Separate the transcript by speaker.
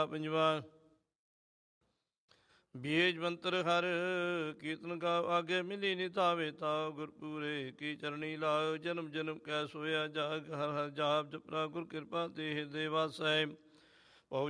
Speaker 1: ਪੰਜਵਾ। ਬੀਜ ਮੰਤਰ ਹਰ ਕੀਰਤਨ ਗਾਵ ਆਗੇ ਮਿਲੀ ਨਿਤਾਵੇ ਤਾਵ ਗੁਰਪੂਰੇ ਕੀ ਚਰਣੀ ਲਾਓ ਜਨਮ ਜਨਮ ਕੈ ਸੋਇਆ ਜਾਗ ਹਰ ਹਰ ਜਾਪ ਜਪਰਾ ਗੁਰ ਕਿਰਪਾ ਤੇ ਹਿਰਦੇ ਵਾਸੈ।